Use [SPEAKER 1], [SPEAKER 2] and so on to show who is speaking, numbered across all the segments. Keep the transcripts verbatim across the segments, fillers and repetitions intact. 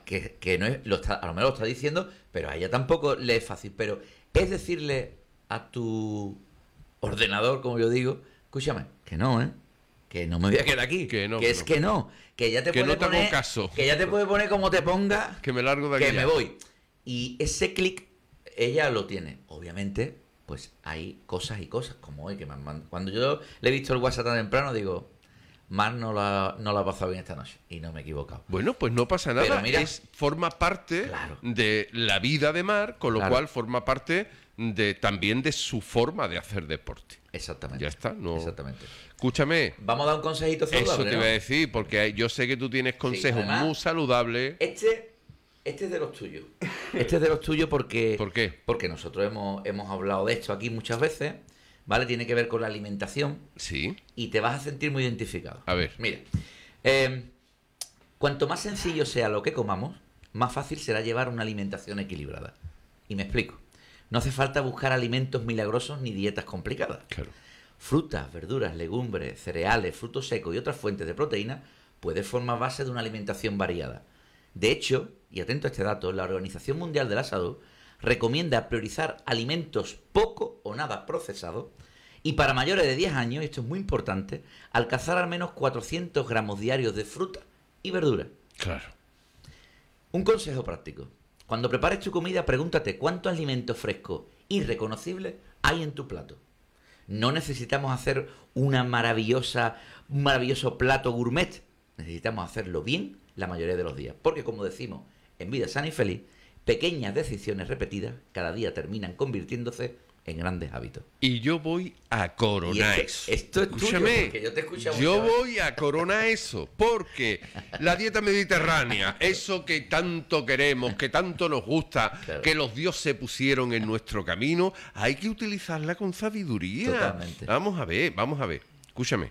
[SPEAKER 1] que, que no es, lo está, a lo mejor lo está diciendo, pero a ella tampoco le es fácil. Pero es decirle a tu ordenador, como yo digo, escúchame, que no, ¿eh? Que no me voy a quedar aquí. Que, no, que, que es no. que no. Que ya te
[SPEAKER 2] que
[SPEAKER 1] puede
[SPEAKER 2] no te
[SPEAKER 1] poner.
[SPEAKER 2] hago caso.
[SPEAKER 1] Que ya te puede poner como te ponga.
[SPEAKER 2] Que me largo de aquí.
[SPEAKER 1] Que ya. me voy. Y ese clic, ella lo tiene. Obviamente, pues hay cosas y cosas, como hoy, que me han mandado. Cuando yo le he visto el WhatsApp tan temprano, digo, Mar no la, no la ha pasado bien esta noche. Y no me he equivocado.
[SPEAKER 2] Bueno, pues no pasa nada.
[SPEAKER 1] Pero mira,
[SPEAKER 2] es, forma parte
[SPEAKER 1] claro.
[SPEAKER 2] de la vida de Mar, con lo
[SPEAKER 1] claro.
[SPEAKER 2] cual forma parte de también de su forma de hacer deporte.
[SPEAKER 1] Exactamente.
[SPEAKER 2] Ya está, no.
[SPEAKER 1] Exactamente.
[SPEAKER 2] Escúchame.
[SPEAKER 1] Vamos a dar un consejito saludable.
[SPEAKER 2] Eso te
[SPEAKER 1] ¿no?
[SPEAKER 2] iba a decir, porque yo sé que tú tienes consejos sí, además, muy saludables.
[SPEAKER 1] Este, este es de los tuyos. Este es de los tuyos porque.
[SPEAKER 2] ¿Por qué?
[SPEAKER 1] Porque nosotros hemos, hemos hablado de esto aquí muchas veces, ¿vale? Tiene que ver con la alimentación.
[SPEAKER 2] Sí.
[SPEAKER 1] Y te vas a sentir muy identificado.
[SPEAKER 2] A ver.
[SPEAKER 1] Mira. Eh, cuanto más sencillo sea lo que comamos, más fácil será llevar una alimentación equilibrada. Y me explico. No hace falta buscar alimentos milagrosos ni dietas complicadas.
[SPEAKER 2] Claro.
[SPEAKER 1] Frutas, verduras, legumbres, cereales, frutos secos y otras fuentes de proteína pueden formar base de una alimentación variada. De hecho, y atento a este dato, la Organización Mundial de la Salud recomienda priorizar alimentos poco o nada procesados y para mayores de diez años, y esto es muy importante, alcanzar al menos cuatrocientos gramos diarios de fruta y verdura.
[SPEAKER 2] Claro.
[SPEAKER 1] Un consejo práctico. Cuando prepares tu comida, pregúntate cuántos alimentos frescos y reconocibles hay en tu plato. No necesitamos hacer una maravillosa, un maravilloso plato gourmet. Necesitamos hacerlo bien la mayoría de los días. Porque, como decimos, en Vida Sana y Feliz, pequeñas decisiones repetidas cada día terminan convirtiéndose en grandes hábitos.
[SPEAKER 2] Y yo voy a coronar
[SPEAKER 1] esto,
[SPEAKER 2] eso.
[SPEAKER 1] Esto es
[SPEAKER 2] Escúchame,
[SPEAKER 1] tuyo, porque yo te escucho mucho.
[SPEAKER 2] Yo voy a coronar eso, porque la dieta mediterránea, eso que tanto queremos, que tanto nos gusta, claro. que los dioses se pusieron en nuestro camino, hay que utilizarla con sabiduría.
[SPEAKER 1] Totalmente.
[SPEAKER 2] Vamos a ver, vamos a ver. Escúchame.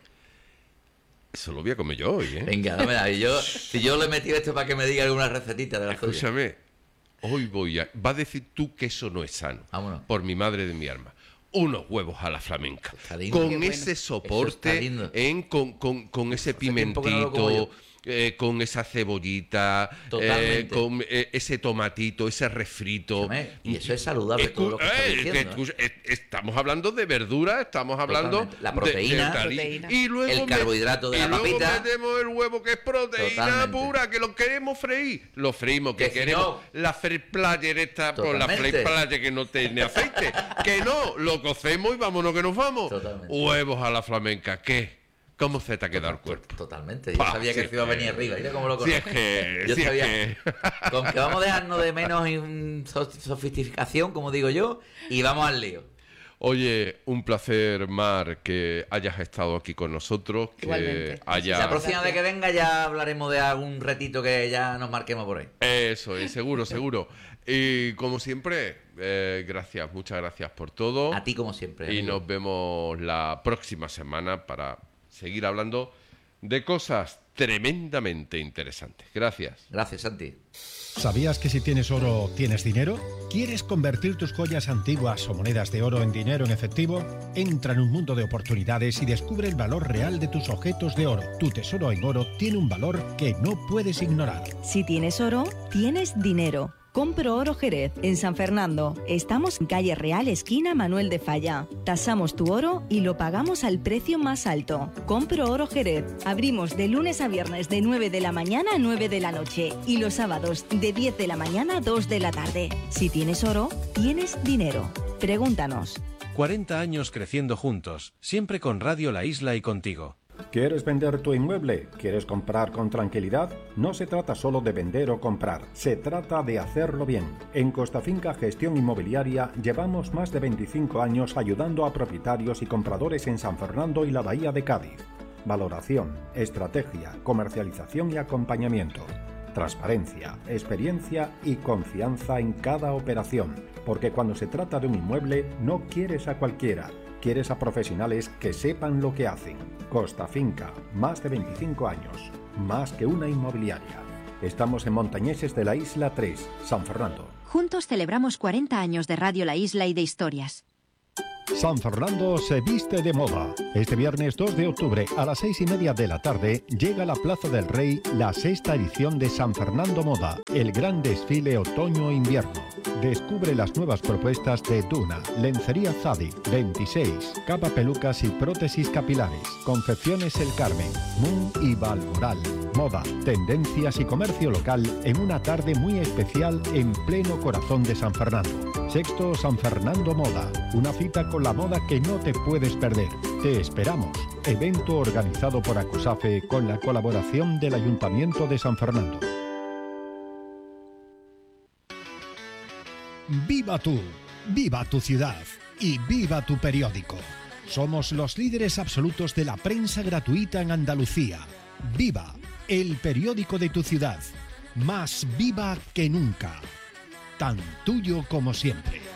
[SPEAKER 2] Eso lo voy a comer yo hoy, ¿eh?
[SPEAKER 1] Venga, dame la. Yo, si yo le he metido esto para que me diga alguna recetita de la
[SPEAKER 2] Escúchame. Suya. Hoy voy a... Va a decir tú que eso no es sano.
[SPEAKER 1] Vámonos.
[SPEAKER 2] Por mi madre de mi alma. Unos huevos a la flamenca.
[SPEAKER 1] Lindo,
[SPEAKER 2] con
[SPEAKER 1] bueno.
[SPEAKER 2] ese soporte, en, con, con, con ese pimentito, eh, con esa cebollita, eh, con eh, ese tomatito, ese refrito.
[SPEAKER 1] Escúchame, y eso es saludable.
[SPEAKER 2] Escu
[SPEAKER 1] todo lo que
[SPEAKER 2] eh,
[SPEAKER 1] diciendo,
[SPEAKER 2] que, eh. Estamos hablando de verdura, estamos hablando
[SPEAKER 1] Totalmente. La proteína,
[SPEAKER 2] de, de
[SPEAKER 1] proteína.
[SPEAKER 2] Y luego
[SPEAKER 1] el carbohidrato de
[SPEAKER 2] y
[SPEAKER 1] la
[SPEAKER 2] luego
[SPEAKER 1] papita.
[SPEAKER 2] metemos el huevo que es proteína
[SPEAKER 1] Totalmente.
[SPEAKER 2] pura, que lo queremos freír. Lo freímos, que,
[SPEAKER 1] que
[SPEAKER 2] queremos
[SPEAKER 1] si no,
[SPEAKER 2] la freír player esta, por la freír player que no tiene aceite. Que no, lo cocemos y vámonos que nos vamos.
[SPEAKER 1] Totalmente.
[SPEAKER 2] Huevos a la flamenca, ¿qué? ¿Cómo se te ha quedado el cuerpo?
[SPEAKER 1] Totalmente. Yo
[SPEAKER 2] Pa,
[SPEAKER 1] sabía
[SPEAKER 2] si
[SPEAKER 1] que se iba a venir arriba. Mira cómo lo conozco.
[SPEAKER 2] Si es que...
[SPEAKER 1] Yo
[SPEAKER 2] si
[SPEAKER 1] sabía.
[SPEAKER 2] Es que...
[SPEAKER 1] Con que vamos a dejarnos de menos en sofisticación, como digo yo, y vamos al lío.
[SPEAKER 2] Oye, un placer, Mar, que hayas estado aquí con nosotros. Que
[SPEAKER 3] Igualmente.
[SPEAKER 2] haya...
[SPEAKER 1] La próxima vez que venga ya hablaremos de algún retito que ya nos marquemos por ahí.
[SPEAKER 2] Eso es, seguro, seguro. Y como siempre, eh, gracias, muchas gracias por todo.
[SPEAKER 1] A ti como siempre.
[SPEAKER 2] Y
[SPEAKER 1] amigo.
[SPEAKER 2] nos vemos la próxima semana para seguir hablando de cosas tremendamente interesantes. Gracias.
[SPEAKER 1] Gracias, Santi.
[SPEAKER 4] ¿Sabías que si tienes oro, tienes dinero? ¿Quieres convertir tus joyas antiguas o monedas de oro en dinero en efectivo? Entra en un mundo de oportunidades y descubre el valor real de tus objetos de oro. Tu tesoro en oro tiene un valor que no puedes ignorar.
[SPEAKER 5] Si tienes oro, tienes dinero. Compro Oro Jerez, en San Fernando. Estamos en calle Real, esquina Manuel de Falla. Tasamos tu oro y lo pagamos al precio más alto. Compro Oro Jerez. Abrimos de lunes a viernes de nueve de la mañana a nueve de la noche y los sábados de diez de la mañana a dos de la tarde. Si tienes oro, tienes dinero. Pregúntanos.
[SPEAKER 6] cuarenta años creciendo juntos, siempre con Radio La Isla y contigo.
[SPEAKER 7] ¿Quieres vender tu inmueble? ¿Quieres comprar con tranquilidad? No se trata solo de vender o comprar, se trata de hacerlo bien. En Costa Finca Gestión Inmobiliaria llevamos más de veinticinco años ayudando a propietarios y compradores en San Fernando y la Bahía de Cádiz. Valoración, estrategia, comercialización y acompañamiento. Transparencia, experiencia y confianza en cada operación. Porque cuando se trata de un inmueble, no quieres a cualquiera. Quieres a profesionales que sepan lo que hacen. Costa Finca, más de veinticinco años, más que una inmobiliaria. Estamos en Montañeses de la Isla tres, San Fernando.
[SPEAKER 8] Juntos celebramos cuarenta años de Radio La Isla y de historias.
[SPEAKER 4] San Fernando se viste de moda. Este viernes dos de octubre a las seis y media de la tarde llega a la Plaza del Rey la sexta edición de San Fernando Moda, el gran desfile otoño-invierno. Descubre las nuevas propuestas de Duna, Lencería Zadi, veintiséis, capa pelucas y prótesis capilares, Confecciones El Carmen, Moon y Valmoral. Moda, tendencias y comercio local en una tarde muy especial en pleno corazón de San Fernando. Sexto San Fernando Moda, una cita con la moda que no te puedes perder. Te esperamos. Evento organizado por Acusafe con la colaboración del Ayuntamiento de San Fernando. Viva tú, viva tu ciudad y viva tu periódico. Somos los líderes absolutos de la prensa gratuita en Andalucía. Viva, el periódico de tu ciudad. Más viva que nunca. Tan tuyo como siempre.